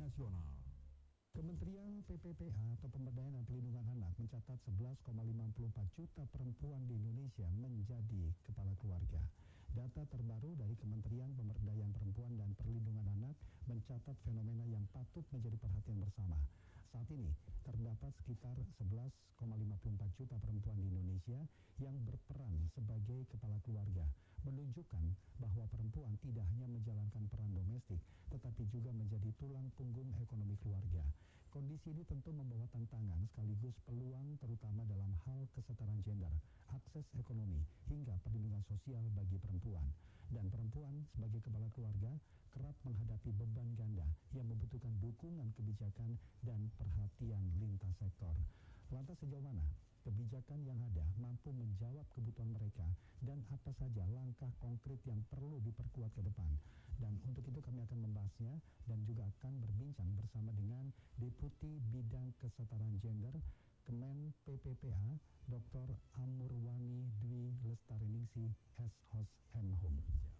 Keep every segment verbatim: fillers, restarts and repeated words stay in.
nasional. Kementerian P P P A atau Pemberdayaan dan Pelindungan Anak mencatat sebelas koma lima empat juta perempuan di Indonesia menjadi kepala keluarga. Data terbaru dari Kementerian Pemberdayaan Perempuan dan Perlindungan Anak mencatat fenomena yang patut menjadi perhatian bersama. Saat ini terdapat sekitar sebelas koma lima empat juta perempuan di Indonesia yang berperan sebagai kepala keluarga, menunjukkan bahwa perempuan tidak hanya menjalankan peran domestik, tetapi juga menjadi tulang punggung ekonomi keluarga. Kondisi ini tentu membawa tantangan sekaligus peluang terutama dalam hal kesetaraan gender, akses ekonomi, hingga perlindungan sosial bagi perempuan. Dan perempuan sebagai kepala keluarga kerap menghadapi beban ganda yang membutuhkan dukungan kebijakan dan perhatian lintas sektor. Lantas sejauh mana kebijakan yang ada mampu menjawab kebutuhan mereka dan apa saja langkah konkret yang perlu diperkuat ke depan? Dan untuk itu kami akan membahasnya dan juga akan berbincang bersama dengan Deputi Bidang Kesetaraan Gender Kemen P P P A, Doktor Amurwani Dwi Lestariningsih, S H O S M Hum.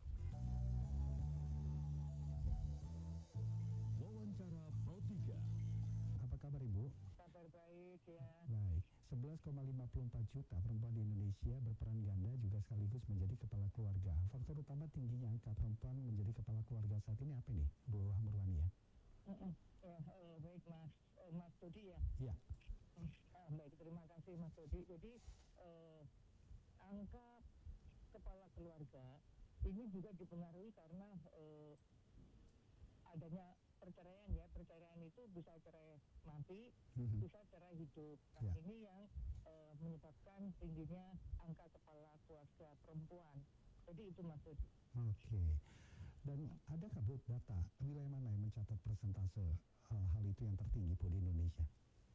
Wawancara Pro tiga. Apa kabar Ibu? Kabar baik ya. Baik, sebelas koma lima empat juta perempuan di Indonesia berperan ganda juga sekaligus menjadi kepala keluarga. Faktor utama tingginya angka perempuan menjadi kepala keluarga saat ini apa nih, Bu Amurwani ya? Mm-mm. Ya, uh, baik Mas uh, Mas Dodi ya. Iya. Uh, baik, terima kasih Mas Dodi. Jadi uh, angka kepala keluarga ini juga dipengaruhi karena uh, adanya perceraian ya. Perceraian itu bisa cerai mati, Mm-hmm. bisa cerai hidup. Nah, Ya. ini yang uh, menyebabkan tingginya angka kepala keluarga perempuan. Jadi itu Mas Dodi. Oke. Dan adakah Bu data wilayah mana yang mencatat persentase uh, hal itu yang tertinggi Bu di Indonesia?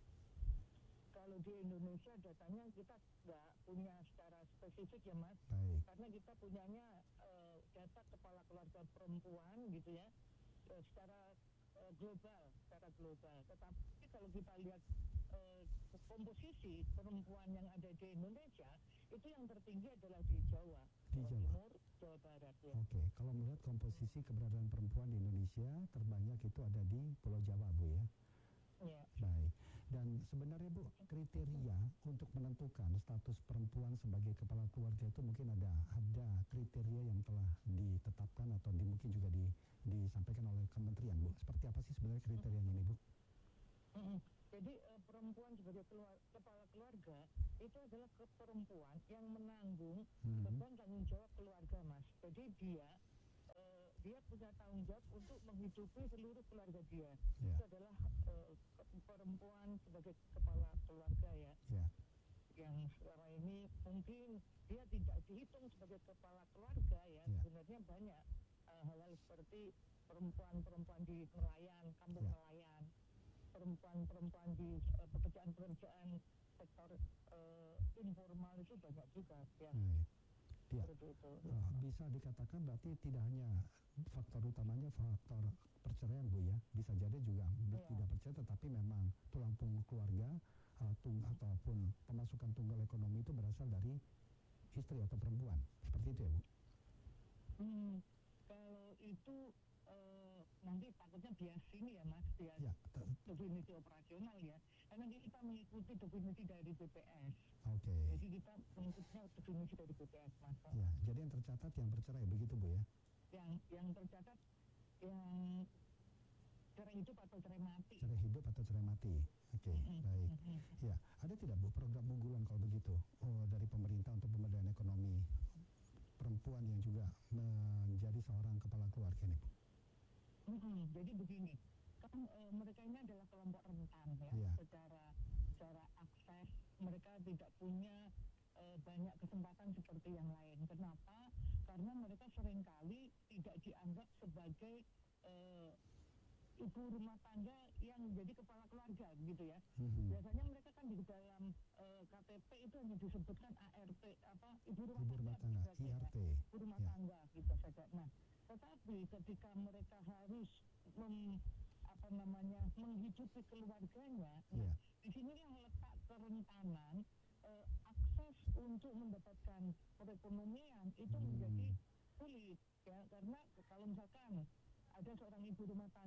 Kalau di Indonesia datanya kita nggak punya secara spesifik ya Mas, Baik. karena kita punyanya eh, data kepala keluarga perempuan gitu ya, eh, secara eh, global, secara global. Tetapi kalau kita lihat eh, komposisi perempuan yang ada di Indonesia, itu yang tertinggi adalah di Jawa, Di Jawa Jawa. Timur, Jawa Barat ya. Oke, kalau melihat komposisi keberadaan perempuan di Indonesia terbanyak itu ada di Pulau Jawa Bu ya. Ya. Baik. Dan sebenarnya Bu, kriteria untuk menentukan status perempuan sebagai kepala keluarga itu mungkin ada ada kriteria yang telah ditetapkan atau di, mungkin juga di, disampaikan oleh kementerian Bu. Seperti apa sih sebenarnya kriterianya ini Bu? Mm-mm. Jadi eh, perempuan sebagai keluar, kepala keluarga itu adalah ke perempuan yang menanggung Mhm. beban tanggung jawab keluarga Mas. Jadi dia eh, dia punya tanggung jawab untuk menghidupi seluruh keluarga dia. Ya. Itu adalah eh, ke- perempuan sebagai kepala keluarga ya. Ya. Yang selama ini mungkin dia tidak dihitung sebagai kepala keluarga ya. Ya. Sebenarnya banyak eh, hal-hal seperti perempuan-perempuan di nelayan, kampung Ya. nelayan, perempuan-perempuan di eh, pekerjaan-pekerjaan sektor eh, informal itu banyak juga ya. Baik. Ya. Seperti itu. Uh, bisa dikatakan berarti tidak hanya faktor utamanya faktor perceraian Bu ya, bisa jadi juga ber- Iya. tidak percaya tetapi memang tulang punggung keluarga uh, tung ataupun pemasukan tunggal ekonomi itu berasal dari istri atau perempuan, seperti itu ya Bu? Hmm, kalau itu eh, nanti takutnya bias ini ya Mas, bias Ya, te- definisi operasional ya. Karena kita mengikuti definisi dari B P S. oke. Jadi kita mengikutinya definisi dari B P S Mas. Ya, jadi yang tercatat yang bercerai begitu Bu ya? Yang yang tercatat yang cerai hidup atau cerai mati. Cerai hidup atau cerai mati. Oke, Mm-mm, baik. mm-mm. Ya, ada tidak Bu program unggulan kalau begitu oh, dari pemerintah untuk pemberdayaan ekonomi perempuan yang juga menjadi seorang kepala keluarga ini Bu? Mm-mm. Jadi begini, kan eh, mereka ini adalah kelompok rentan ya, Iya. secara secara akses mereka tidak punya eh, banyak kesempatan seperti yang lain. Kenapa? Karena mereka seringkali tidak dianggap sebagai eh, ibu rumah tangga yang menjadi kepala keluarga gitu ya. Mhm. Biasanya mereka kan di dalam eh, K T P itu hanya disebutkan A R T apa ibu rumah Ibu rumah tangga, tangga, gitu I R saja. T. Ibu rumah Ya. tangga gitu saja. Nah, tetapi ketika mereka harus mem, apa namanya menghidupi keluarganya, nah, Ya. disinilah letak kerentanan eh, akses untuk mendapatkan perekonomian itu Hmm. menjadi sulit ya, karena kalau misalkan ada seorang ibu rumah tangga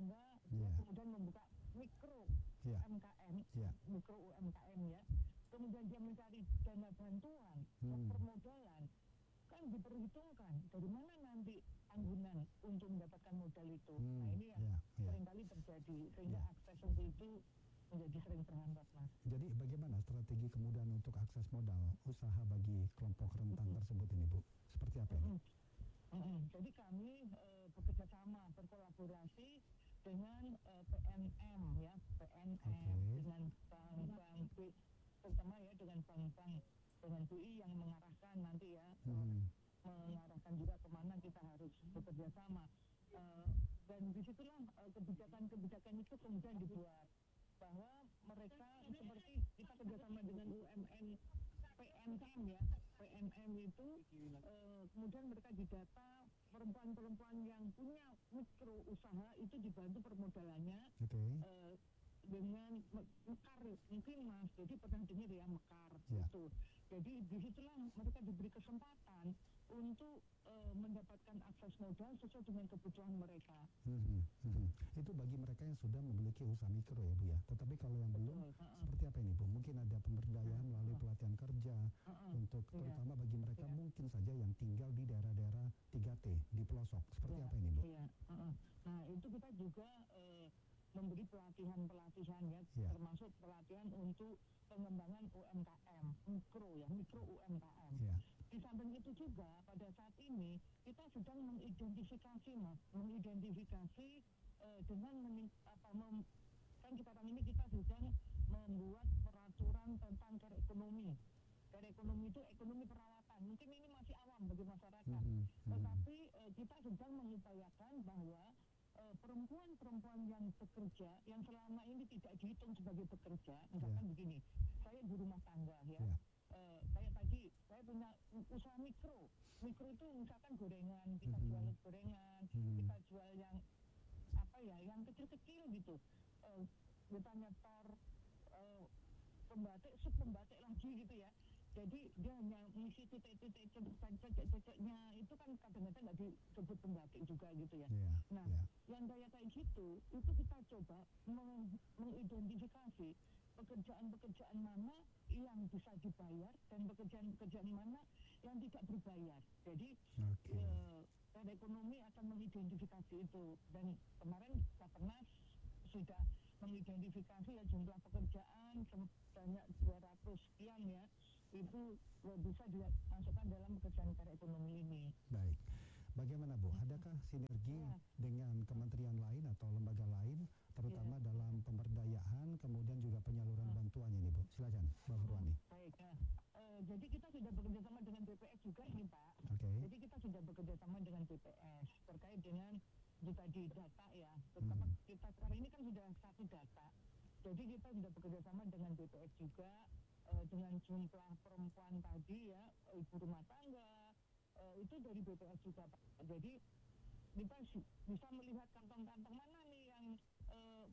Yeah. kemudian membuka mikro Yeah. U M K M, Yeah. mikro U M K M ya, kemudian dia mencari dana bantuan, Hmm. permodalan, kan diperhitungkan dari mana nanti tanggungan untuk mendapatkan modal itu. Hmm. Nah ini yang Yeah. Yeah. seringkali terjadi, sehingga Yeah. akses untuk itu menjadi sering terhambat, Mas. Jadi bagaimana strategi kemudahan untuk akses modal usaha bagi kelompok rentan Mhm. tersebut ini, Bu? Seperti apa ini? Mm-mm. Mm-mm. Jadi kami eh, bekerja sama, berkolaborasi dengan eh, P N M ya, P N M Oke. dengan bank-bank, B- terutama ya dengan bank-bank, dengan B I yang mengarahkan nanti ya, eh, Hmm. mengarahkan juga kemana kita harus bekerja sama. Eh, dan disitulah eh, kebijakan-kebijakan itu kemudian dibuat, bahwa mereka seperti kita kerjasama dengan U M N P N M ya, P N M itu eh, kemudian mereka didata perempuan-perempuan yang punya mikro usaha itu dibantu permodalannya Oke. eh, dengan me- mekar mungkin Mas, jadi pernah dengar ya mekar Ya. itu. Jadi disitulah mereka diberi kesempatan untuk eh, mendapatkan akses modal sesuai dengan kebutuhan mereka. Mhm, mhm. Itu bagi mereka yang sudah memiliki usaha mikro ya, Bu ya. Tetapi kalau yang belum, Betul, heeh. seperti apa ini, Bu? Mungkin ada pemberdayaan melalui pelatihan kerja Heeh. untuk Iya. terutama bagi mereka Iya. mungkin saja yang tinggal di daerah-daerah tiga T di pelosok. Seperti Iya, apa ini, Bu? iya, heeh. Nah itu kita juga eh, memberi pelatihan-pelatihan ya, Iya. termasuk pelatihan untuk pengembangan U M K M, mikro ya, mikro U M K M. Ya. Di samping itu juga pada saat ini kita sedang mengidentifikasi Mas, mengidentifikasi eh, dengan mening- apa, mem- kan sekarang ini kita sedang membuat peraturan tentang care ekonomi. Care ekonomi itu ekonomi perawatan. Mungkin ini masih awam bagi masyarakat. Mhm, mhm. Tetapi eh, kita sedang mengupayakan bahwa eh, perempuan-perempuan yang bekerja, yang selama ini tidak dihitung sebagai bekerja, misalkan Ya. begini, saya di rumah tangga ya, Ya. eh, kayak tadi saya punya u- usaha mikro, mikro itu misalkan gorengan, kita Mhm. jual gorengan, Mhm. kita jual yang apa ya, yang kecil-kecil gitu, eh, kita nyetor eh, pembatik, sub pembatik lagi gitu ya. Jadi dia hanya mengisi titik-titik cecek-ceceknya itu kan kadang-kadang nggak disebut pembatik juga gitu ya. Ya. Nah, Ya. yang kayak kayak gitu, itu kita coba meng- mengidentifikasi pekerjaan-pekerjaan mana yang bisa dibayar dan pekerjaan-pekerjaan mana yang tidak berbayar. Jadi Oke. eh, dan ekonomi akan mengidentifikasi itu, dan kemarin Bapenas sudah mengidentifikasi ya jumlah pekerjaan sebanyak dua ratus sekian ya, itu eh, bisa dimasukkan dalam pekerjaan care ekonomi ini. Baik. Bagaimana, Bu? Adakah sinergi Ya. dengan kementerian lain atau lembaga lain, terutama Ya. dalam pemberdayaan, kemudian juga penyaluran Ya. bantuannya nih, Bu? Silakan, Mbak Purwani. Baik, ya. Eh, jadi kita sudah bekerja sama dengan B P S juga nih Pak. Oke. Jadi kita sudah bekerja sama dengan B P S terkait dengan di tadi data ya. Terutama Hmm. kita sekarang ini kan sudah satu data. Jadi kita sudah bekerja sama dengan B P S juga eh, dengan jumlah perempuan tadi ya, ibu rumah tangga eh, itu dari B P S juga Pak. Jadi kita si- bisa melihat kantong-kantong mana nih yang eh,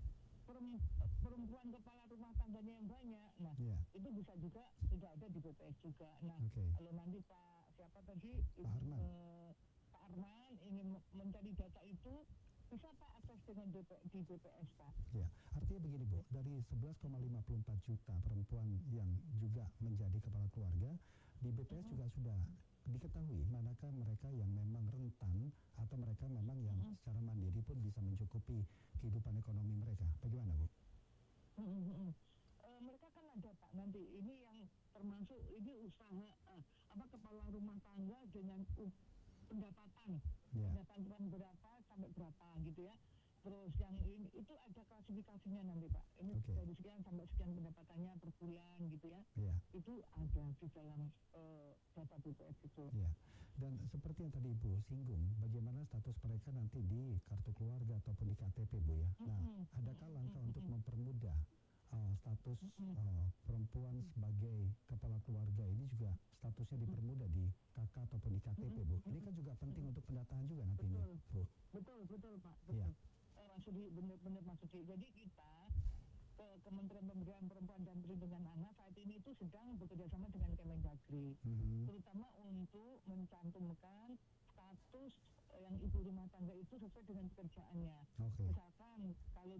perem- perempuan kepala rumah tangganya yang banyak. Nah, Ya. itu bisa juga sudah ada di B P S juga. Nah, Oke. kalau nanti Pak siapa tadi Pak Arman. eh, Pak Arman ingin me- mencari data itu, bisa Pak akses dengan B P, di B P S Pak. Ya, artinya begini, Bu, dari sebelas koma lima puluh empat juta perempuan yang juga menjadi kepala keluarga, di B P S Mhm. juga sudah diketahui manakah mereka yang memang rentan atau mereka memang yang Mhm. secara mandiri pun bisa mencukupi kehidupan ekonomi mereka. Bagaimana, Bu? Mm, mm, mm. Eh, mereka kan ada Pak nanti ini yang termasuk ini usaha eh, apa kepala rumah tangga dengan u- pendapatan Ya. pendapatan berapa sampai berapa gitu ya. Terus yang ini itu ada klasifikasinya nanti Pak. Ini Oke. dari sekian sampai sekian pendapatannya per bulan gitu ya. Ya. Itu ada di dalam eh, data B P S itu. Ya, dan seperti yang tadi Ibu singgung, bagaimana status mereka nanti di kartu keluarga ataupun di K T P, Bu ya. Nah, Mm-mm. adakah langkah Mm-mm. untuk mempermudah uh, status Mm-mm. uh, perempuan sebagai kepala keluarga ini juga statusnya dipermudah di K K ataupun di K T P, Bu? Ini kan juga penting untuk pendataan juga nanti ini, Betul. Bu. Betul, betul Pak. Iya. Betul. Eh, Mas Sudi, benar-benar Mas Sudi. Jadi kita ke Kementerian Pemberdayaan Perempuan dan Perlindungan Anak saat ini itu sedang bekerja sama dengan Kemendagri, Mhm. terutama untuk mencantumkan status eh, yang ibu rumah tangga itu sesuai dengan pekerjaannya. Oke. Misalkan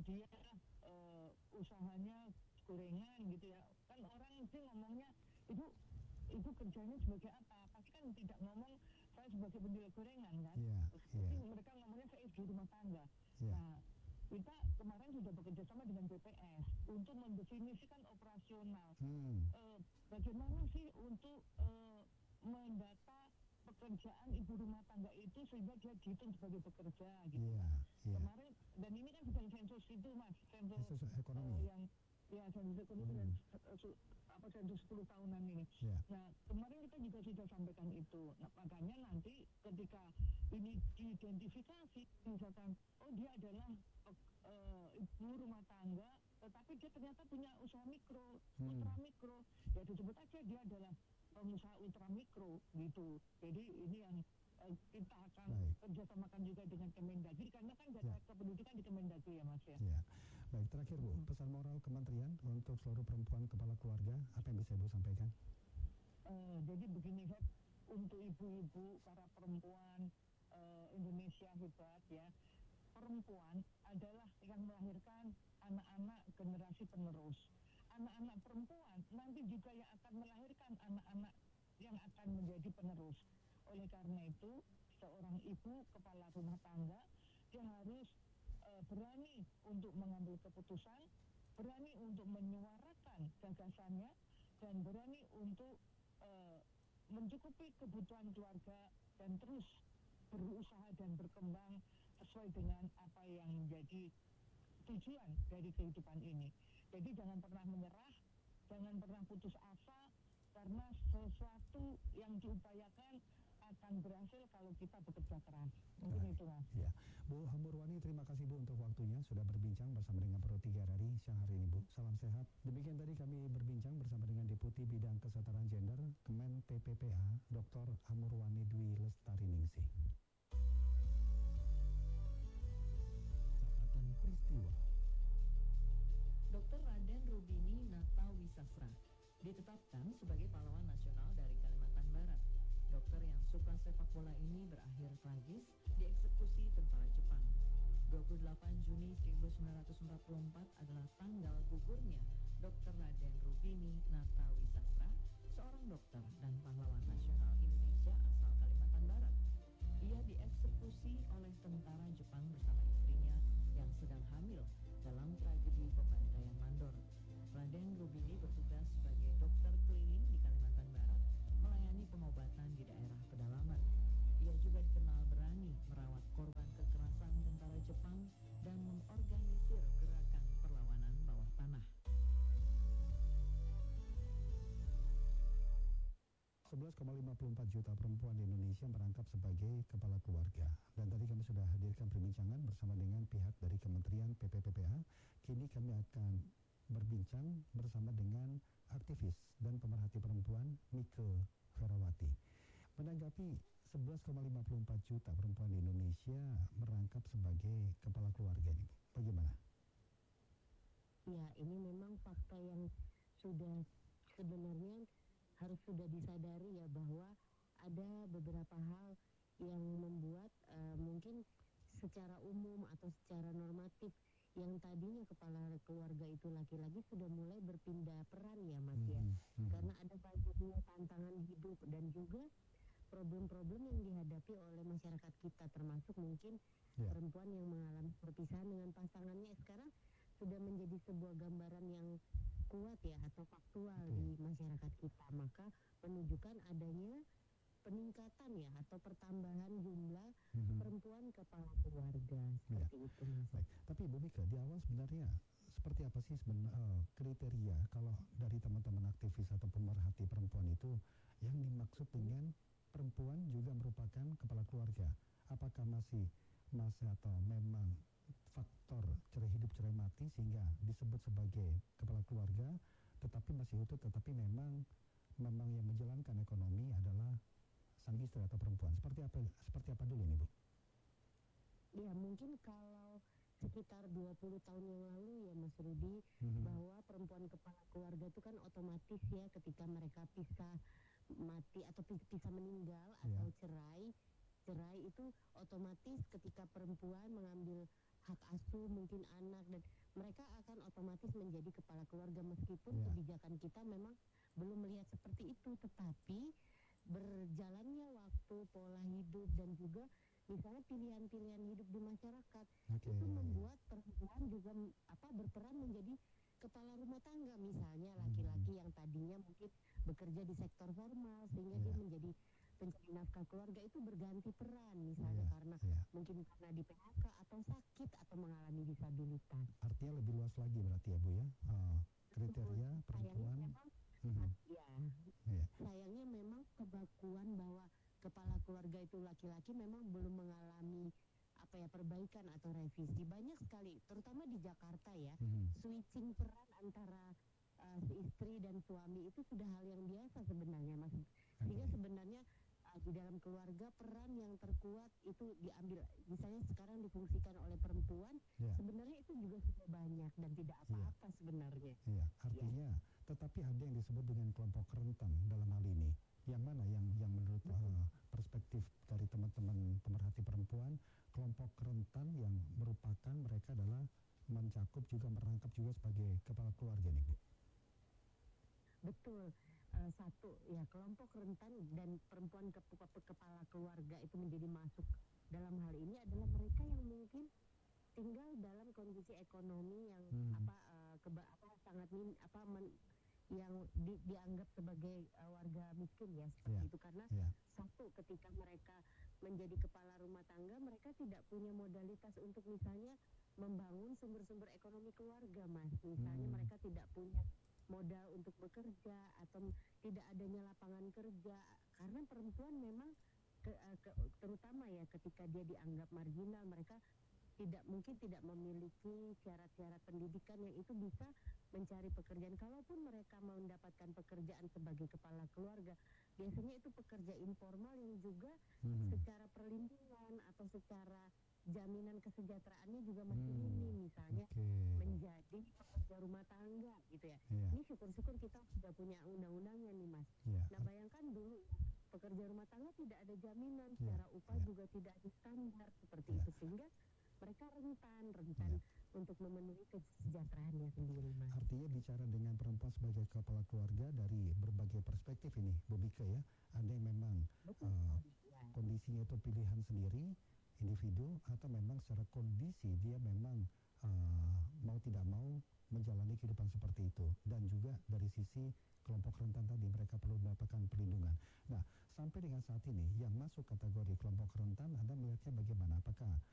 dia uh, usahanya gorengan gitu ya, kan orang sih ngomongnya itu itu kerjanya sebagai apa? Pasti kan tidak ngomong saya sebagai penjual gorengan kan? Yeah, Pasti yeah. mereka ngomongnya saya ibu rumah tangga. Yeah. Nah, kita kemarin sudah bekerja sama dengan B P S untuk mendefinisikan operasional. Hmm. Uh, bagaimana sih untuk uh, mendata pekerjaan ibu rumah tangga itu sehingga dia dihitung sebagai pekerja gitu. Yeah, yeah. Kemarin dan ini kan sedang sensus itu mas, sensus, sensus ekonomi uh, yang ya sensus ekonomi hmm. dan uh, apa sensus sepuluh tahunan ini. Yeah. Nah kemarin kita juga sudah sampaikan itu. Nah makanya nanti ketika ini diidentifikasi misalkan oh dia adalah uh, ibu rumah tangga tetapi dia ternyata punya usaha mikro, hmm. ultra mikro, ya disebut aja dia adalah pengusaha ultra mikro gitu. Jadi ini yang uh, kita akan Baik. kerjasamakan juga dengan Kemendagri karena kan data ya. kependudukan di Kemendagri ya mas ya. Ya. Baik, terakhir Bu, pesan moral kementerian untuk seluruh perempuan kepala keluarga apa yang bisa Ibu sampaikan? Uh, jadi begini Hep, untuk ibu-ibu para perempuan uh, Indonesia hebat ya, perempuan adalah yang melahirkan anak-anak generasi penerus. Anak-anak perempuan nanti juga yang akan melahirkan anak-anak yang akan menjadi penerus. Oleh karena itu, seorang ibu kepala rumah tangga dia harus uh, berani untuk mengambil keputusan, berani untuk menyuarakan gagasannya, dan berani untuk uh, mencukupi kebutuhan keluarga dan terus berusaha dan berkembang sesuai dengan apa yang menjadi tujuan dari kehidupan ini. Jadi jangan pernah menyerah, jangan pernah putus asa, karena sesuatu yang diupayakan akan berhasil kalau kita bekerja keras. Mungkin Baik. itu mas. Ya. Bu Hamurwani, terima kasih Bu untuk waktunya sudah berbincang bersama dengan Pro tiga R I siang hari ini Bu. Salam sehat. Demikian tadi kami berbincang bersama dengan Deputi Bidang Kesetaraan Gender Kemen P P P A Doktor Hamurwani Dwi Lestariningsih. Catatan peristiwa. Doktor Raden Rubini Natawi Sasra ditetapkan sebagai pahlawan nasional dari Kalimantan Barat. Dokter yang suka sepak bola ini berakhir tragis dieksekusi tentara Jepang. dua puluh delapan Juni seribu sembilan ratus empat puluh empat adalah tanggal gugurnya Dokter Raden Rubini Natawi Sasra, seorang dokter dan pahlawan nasional Indonesia asal Kalimantan Barat. Ia dieksekusi oleh tentara Jepang bersama istrinya yang sedang hamil dalam tragedi pembantaian Mandor. Raden Rubini bertugas sebagai dokter keliling di Kalimantan Barat, melayani pengobatan di daerah pedalaman. Ia juga dikenal berani merawat korban kekerasan tentara Jepang dan mengorganisir gerakan perlawanan bawah tanah. sebelas koma lima puluh empat juta perempuan di Indonesia merangkap sebagai kepala keluarga. Dan tadi kami sudah hadirkan perbincangan bersama dengan pihak dari Kementerian P P P P A. Kini kami akan berbincang bersama dengan aktivis dan pemerhati perempuan Mike Ferawati. Menanggapi sebelas koma lima puluh empat juta perempuan di Indonesia merangkap sebagai kepala keluarga ini, bagaimana? Ya, ini memang fakta yang sudah sebenarnya harus sudah disadari ya, bahwa ada beberapa hal yang membuat uh, mungkin secara umum atau secara normatif yang tadinya kepala keluarga itu laki-laki sudah mulai berpindah peran ya Mas ya. Mm-hmm. Karena ada banyaknya tantangan hidup dan juga problem-problem yang dihadapi oleh masyarakat kita, termasuk mungkin yeah. perempuan yang mengalami perpisahan dengan pasangannya sekarang sudah menjadi sebuah gambaran yang kuat ya atau faktual okay. di masyarakat kita. Maka menunjukkan adanya peningkatan ya atau pertambahan jumlah mm-hmm. perempuan kepala keluarga seperti yeah. itu Mas. Baik. Tapi Bu Mika, di awal sebenarnya seperti apa sih sebenarnya uh, kriteria kalau dari teman-teman aktivis atau pemerhati perempuan itu yang dimaksud dengan perempuan juga merupakan kepala keluarga? Apakah masih masih atau memang faktor cerai hidup cerai mati sehingga disebut sebagai kepala keluarga, tetapi masih utuh, tetapi memang memang yang menjalankan ekonomi adalah sang istri atau perempuan? Seperti apa seperti apa dulu ini Bu? Ya mungkin kalau sekitar dua puluh tahun yang lalu ya Mas Rudi, mm-hmm. bahwa perempuan kepala keluarga itu kan otomatis ya ketika mereka pisah mati atau pisah meninggal yeah. atau cerai cerai itu otomatis ketika perempuan mengambil hak asuh mungkin anak, dan mereka akan otomatis menjadi kepala keluarga meskipun Ya. kebijakan kita memang belum melihat seperti itu, tetapi berjalannya waktu, pola hidup, dan juga misalnya pilihan-pilihan hidup di masyarakat Oke, itu ya, ya. membuat perempuan juga m- apa berperan menjadi kepala rumah tangga, misalnya Hmm. laki-laki yang tadinya mungkin bekerja di sektor formal sehingga dia Ya. menjadi pencari nafkah keluarga, itu berganti peran misalnya Ya, karena ya. mungkin karena di P H K atau sakit atau mengalami disabilitas. Artinya lebih luas lagi berarti ya Bu ya, Eh, kriteria Sayangnya perempuan. memang Mhm. ya Iya. sayangnya memang kebakuan bahwa kepala keluarga itu laki-laki memang belum mengalami apa ya perbaikan atau revisi. Banyak sekali, terutama di Jakarta ya, Mhm. switching peran antara uh, si istri dan suami itu sudah hal yang biasa sebenarnya, Mas. Sehingga Oke. sebenarnya uh, di dalam keluarga peran yang terkuat itu diambil, misalnya sekarang difungsikan oleh perempuan, Ya. sebenarnya itu juga sudah banyak dan tidak apa-apa sebenarnya. Iya, artinya tetapi ada yang disebut dengan kelompok rentan dalam hal ini. Yang mana yang yang menurut eh, perspektif dari teman-teman pemerhati perempuan, kelompok rentan yang merupakan mereka adalah mencakup juga merangkap juga sebagai kepala keluarga nih Bu. Betul. Eh, satu ya, kelompok rentan dan perempuan ke, ke- kepala keluarga itu menjadi masuk dalam hal ini adalah mereka yang mungkin tinggal dalam kondisi ekonomi yang Hmm. apa eh, keba, apa sangat min, apa men, yang di, dianggap sebagai eh, warga miskin ya seperti Ya. itu, karena Ya. satu, ketika mereka menjadi kepala rumah tangga, mereka tidak punya modalitas untuk misalnya membangun sumber-sumber ekonomi keluarga, Mas. Misalnya Hmm. mereka tidak punya modal untuk bekerja atau m- tidak adanya lapangan kerja, karena perempuan memang ke, eh, ke- terutama ya ketika dia dianggap marginal, mereka tidak mungkin tidak memiliki syarat-syarat pendidikan yang itu bisa mencari pekerjaan. Kalaupun mereka mendapatkan pekerjaan sebagai kepala keluarga, biasanya itu pekerja informal yang juga Mhm. secara perlindungan atau secara jaminan kesejahteraannya juga masih Hmm. minim, misalnya Oke. menjadi pekerja rumah tangga gitu ya. Iya. Ini syukur-syukur kita sudah punya undang-undangnya nih, Mas. Iya. Nah, bayangkan dulu pekerja rumah tangga tidak ada jaminan, Iya, secara upah iya. juga tidak ada standar seperti Iya. itu, sehingga mereka rentan rentan Iya. untuk memenuhi kesejahteraannya sendiri, Mas. Artinya bicara dengan perempuan sebagai kepala keluarga dari berbagai perspektif ini, Bu Bika ya. Ada yang memang Betul eh, sekali, ya. kondisinya itu pilihan sendiri, individu, atau memang secara kondisi dia memang eh, mau tidak mau menjalani kehidupan seperti itu. Dan juga dari sisi kelompok rentan tadi, mereka perlu mendapatkan perlindungan. Nah, sampai dengan saat ini yang masuk kategori kelompok rentan, Anda melihatnya bagaimana? Apakah